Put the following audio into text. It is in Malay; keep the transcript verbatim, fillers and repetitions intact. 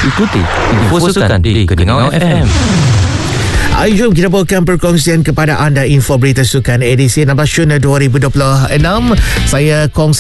Ikuti Info Sukan di Keningau F M. Hai, jom kita bawakan perkongsian kepada anda info berita sukan edisi enam belas Jun dua ribu dua puluh enam. Saya kongsi